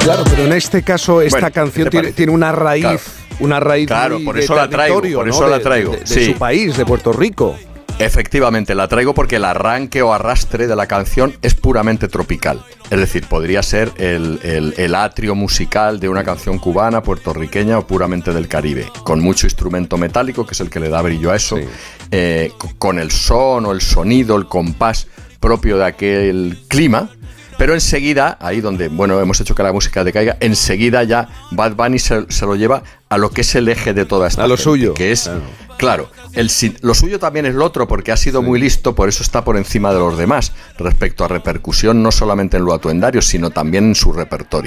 Claro, pero en este caso esta canción tiene una raíz, claro, por eso de la traigo, territorio, por eso la traigo. De su país, de Puerto Rico. Efectivamente, la traigo porque el arranque o arrastre de la canción es puramente tropical. Es decir, podría ser el atrio musical de una canción cubana, puertorriqueña o puramente del Caribe, con mucho instrumento metálico, que es el que le da brillo a eso, con el son o el sonido, el compás propio de aquel clima. Pero enseguida, ahí donde, hemos hecho que la música decaiga, enseguida ya Bad Bunny se lo lleva a lo que es el eje de toda esta a lo gente, suyo. Que es, claro, lo suyo también es lo otro, porque ha sido muy listo, por eso está por encima de los demás, respecto a repercusión, no solamente en lo atuendario, sino también en su repertorio.